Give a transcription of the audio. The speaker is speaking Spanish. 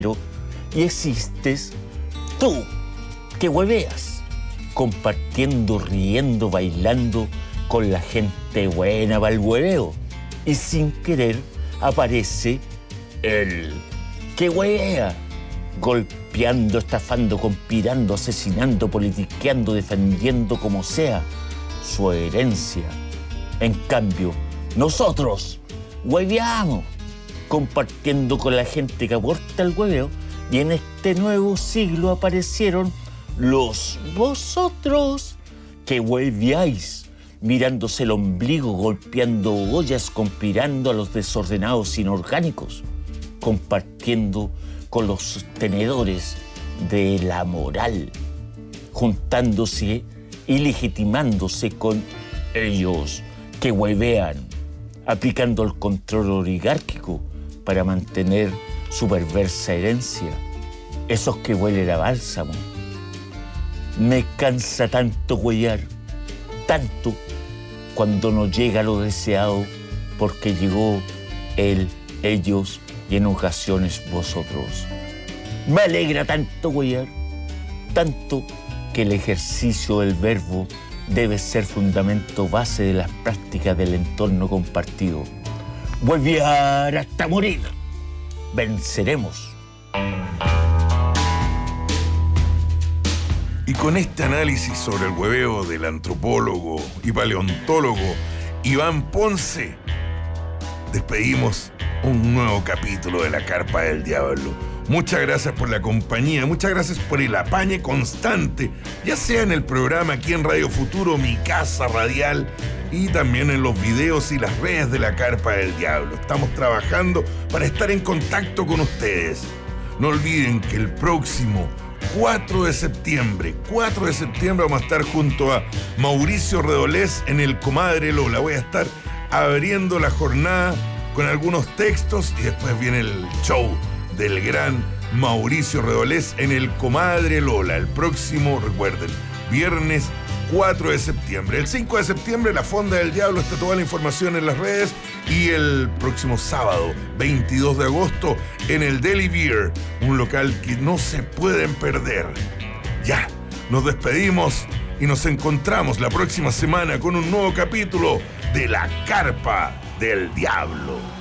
y existes tú, que hueveas, compartiendo, riendo, bailando con la gente buena para el hueveo. Y sin querer aparece el que huevea, golpeando, estafando, conspirando, asesinando, politiqueando, defendiendo como sea su herencia. En cambio, nosotros hueveamos, compartiendo con la gente que aporta el hueveo, y en este nuevo siglo aparecieron los vosotros que hueveáis, mirándose el ombligo, golpeando ollas, conspirando a los desordenados inorgánicos, compartiendo con los sostenedores de la moral, juntándose y legitimándose con ellos que huevean, aplicando el control oligárquico para mantener su perversa herencia. Esos que huelen a bálsamo. Me cansa tanto huellar, tanto, cuando no llega lo deseado, porque llegó él, ellos y en ocasiones vosotros. Me alegra tanto huellar, tanto, que el ejercicio del verbo debe ser fundamento base de las prácticas del entorno compartido. Huevear hasta morir. Venceremos. Y con este análisis sobre el hueveo del antropólogo y paleontólogo Iván Ponce, despedimos un nuevo capítulo de La Carpa del Diablo. Muchas gracias por la compañía, muchas gracias por el apañe constante, ya sea en el programa aquí en Radio Futuro, mi casa radial, y también en los videos y las redes de La Carpa del Diablo. Estamos trabajando para estar en contacto con ustedes. No olviden que el próximo 4 de septiembre vamos a estar junto a Mauricio Redolés en el Comadre Lola. Voy a estar abriendo la jornada con algunos textos y después viene el show del gran Mauricio Redolés en el Comadre Lola. El próximo, recuerden, viernes 4 de septiembre. El 5 de septiembre, La Fonda del Diablo, está toda la información en las redes. Y el próximo sábado, 22 de agosto, en el Deli Beer, un local que no se pueden perder. Ya, nos despedimos y nos encontramos la próxima semana con un nuevo capítulo de La Carpa del Diablo.